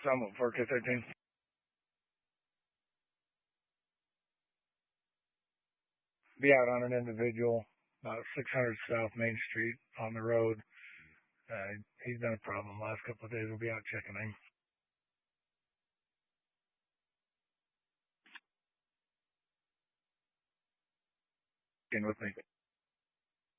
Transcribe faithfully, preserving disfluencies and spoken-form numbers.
Some of four K thirteen. Be out on an individual, about six hundred South Main Street on the road. Uh, he's been a problem last couple of days. We'll be out checking him. In with me.